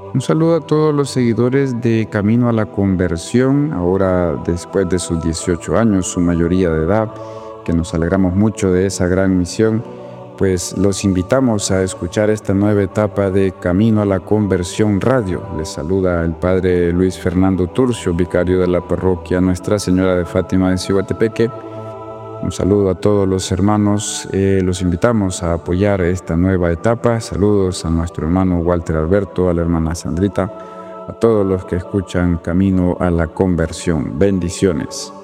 Un saludo a todos los seguidores de Camino a la Conversión, ahora después de sus 18 años, su mayoría de edad, que nos alegramos mucho de esa gran misión, pues los invitamos a escuchar esta nueva etapa de Camino a la Conversión Radio. Les saluda el Padre Luis Fernando Turcio, vicario de la parroquia Nuestra Señora de Fátima de Ciguatepeque. Un saludo a todos los hermanos, los invitamos a apoyar esta nueva etapa. Saludos a nuestro hermano Walter Alberto, a la hermana Sandrita, a todos los que escuchan Camino a la Conversión. Bendiciones.